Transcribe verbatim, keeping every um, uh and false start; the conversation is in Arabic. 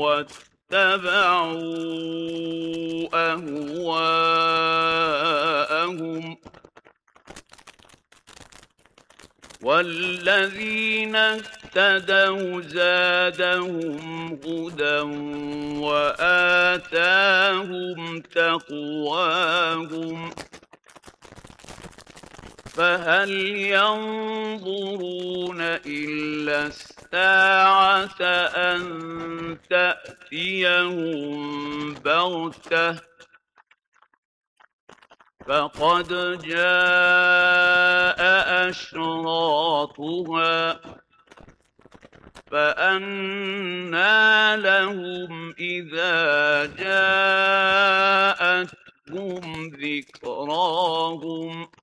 واتبعوا أهواءهم والذين اهتدوا زادهم هدى وآتاهم تقواهم فهل ينظرون إلا الساعة أن تأتيهم بغتة فقد جاء أشراطها فأنى لهم إذا جاءتهم ذكراهم